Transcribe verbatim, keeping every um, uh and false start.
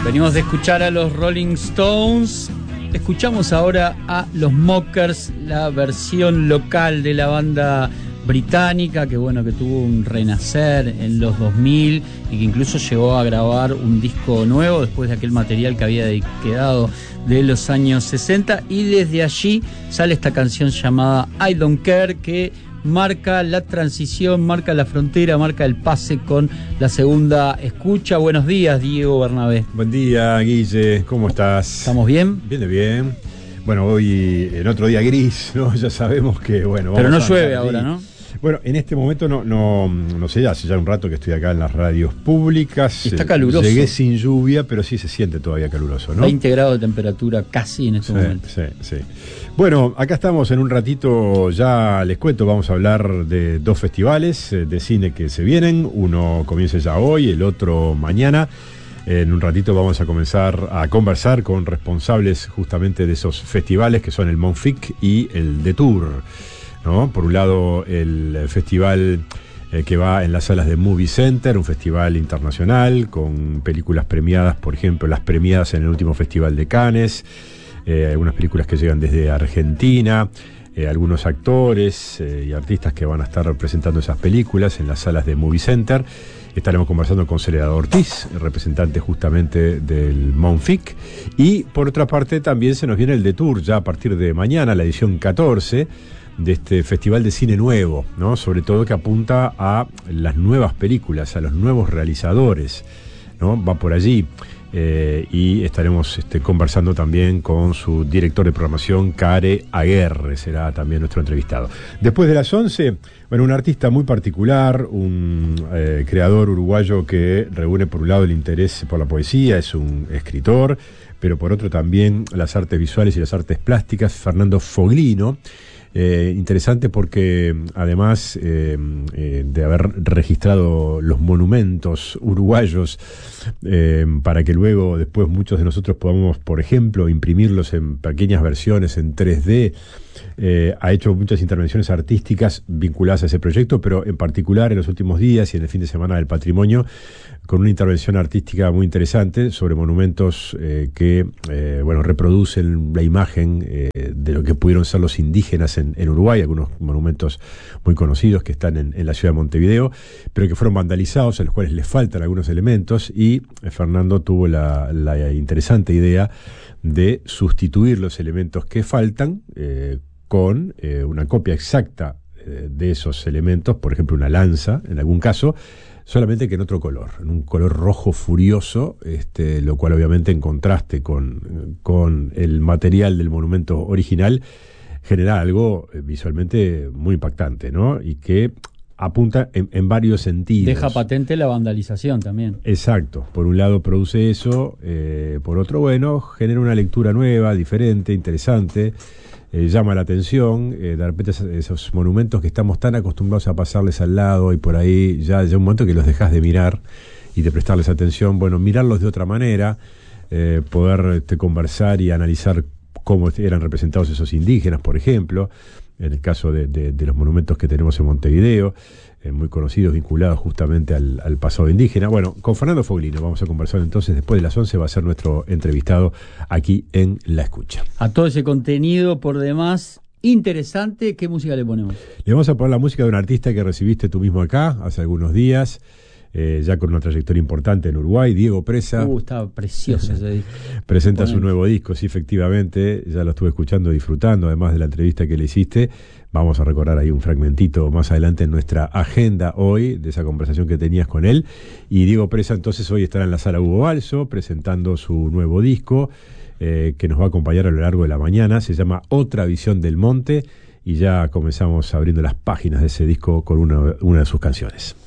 Venimos de escuchar a los Rolling Stones. Escuchamos ahora a los Mockers, la versión local de la banda británica, que bueno, que tuvo un renacer en los dos mil y que incluso llegó a grabar un disco nuevo después de aquel material que había quedado de los años sesenta, y desde allí sale esta canción llamada I Don't Care, que marca la transición, marca la frontera, marca el pase con la segunda escucha. Buenos días, Diego Bernabé. Buen día, Guille, ¿cómo estás? ¿Estamos bien? Bien, de bien. Bueno, hoy en otro día gris, ¿no? Ya sabemos que, bueno... Pero no vamos a llueve andar ahora, allí. ¿no? Bueno, en este momento no, no, no sé, hace ya un rato que estoy acá en las radios públicas. Está caluroso. Llegué sin lluvia, pero sí se siente todavía caluroso, ¿no? veinte grados de temperatura casi en este sí, momento. Sí, sí. Bueno, acá estamos en un ratito, ya les cuento, vamos a hablar de dos festivales de cine que se vienen. Uno comienza ya hoy, el otro mañana. En un ratito vamos a comenzar a conversar con responsables justamente de esos festivales, que son el Monfic y el Detour, ¿no? Por un lado, el festival eh, que va en las salas de Movie Center, un festival internacional con películas premiadas, por ejemplo, las premiadas en el último Festival de Cannes, eh, algunas películas que llegan desde Argentina, eh, algunos actores eh, y artistas que van a estar presentando esas películas en las salas de Movie Center. Estaremos conversando con Soledad Ortiz, representante justamente del Monfic. Y por otra parte también se nos viene el Detour ya a partir de mañana, la edición catorce de este Festival de Cine Nuevo, ¿no? Sobre todo que apunta a las nuevas películas, a los nuevos realizadores, ¿no? Va por allí. Eh, y estaremos este, conversando también con su director de programación, Care Aguerre, será también nuestro entrevistado. Después de las once, bueno, un artista muy particular, un eh, creador uruguayo que reúne por un lado el interés por la poesía, es un escritor, pero por otro también las artes visuales y las artes plásticas, Fernando Foglino. Eh, interesante porque además eh, eh, de haber registrado los monumentos uruguayos eh, para que luego después muchos de nosotros podamos, por ejemplo, imprimirlos en pequeñas versiones en tres D, eh, ha hecho muchas intervenciones artísticas vinculadas a ese proyecto, pero en particular en los últimos días y en el fin de semana del patrimonio, con una intervención artística muy interesante sobre monumentos eh, que eh, bueno, reproducen la imagen eh, de lo que pudieron ser los indígenas en, en Uruguay, algunos monumentos muy conocidos que están en, en la ciudad de Montevideo, pero que fueron vandalizados, a los cuales les faltan algunos elementos, y eh, Fernando tuvo la, la interesante idea de sustituir los elementos que faltan eh, con eh, una copia exacta eh, de esos elementos, por ejemplo una lanza en algún caso, solamente que en otro color, en un color rojo furioso, este, lo cual obviamente en contraste con, con el material del monumento original genera algo eh, visualmente muy impactante, ¿no? Y que apunta en, en varios sentidos. Deja patente la vandalización también. Exacto, por un lado produce eso, eh, por otro, bueno, genera una lectura nueva, diferente, interesante. Eh, llama la atención, eh, de repente esos, esos monumentos que estamos tan acostumbrados a pasarles al lado y por ahí ya llega un momento que los dejas de mirar y de prestarles atención, bueno, mirarlos de otra manera, eh, poder este, conversar y analizar cómo eran representados esos indígenas, por ejemplo, en el caso de, de, de los monumentos que tenemos en Montevideo, eh, muy conocidos, vinculados justamente al, al pasado indígena. Bueno, con Fernando Foglino vamos a conversar entonces después de las once, va a ser nuestro entrevistado aquí en La Escucha. A todo ese contenido por demás interesante, ¿qué música le ponemos? Le vamos a poner la música de un artista que recibiste tú mismo acá hace algunos días, eh, ya con una trayectoria importante en Uruguay, Diego Presa. Uh, estaba precioso ese disco. Presenta Ponente. Su nuevo disco, sí, efectivamente, ya lo estuve escuchando, disfrutando, además de la entrevista que le hiciste. Vamos a recordar ahí un fragmentito más adelante en nuestra agenda hoy, de esa conversación que tenías con él. Y Diego Presa entonces hoy estará en la Sala Hugo Balso, presentando su nuevo disco, eh, que nos va a acompañar a lo largo de la mañana. Se llama Otra Visión del Monte, y ya comenzamos abriendo las páginas de ese disco con una, una de sus canciones.